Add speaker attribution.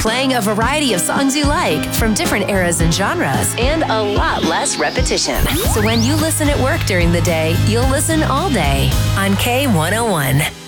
Speaker 1: playing a variety of songs you like from different eras and genres, and a lot less repetition. So when you listen at work during the day, you'll listen all day on K101.